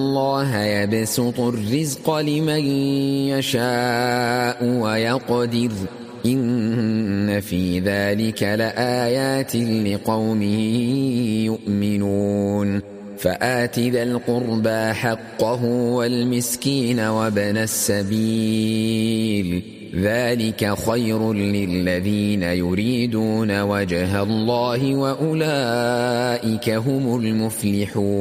الله يبسط الرزق لمن يشاء ويقدر إن في ذلك لآيات لقوم يؤمنون فآت ذا القربى حقه والمسكين وابن السبيل ذلك خير للذين يريدون وجه الله وأولئك هم المفلحون.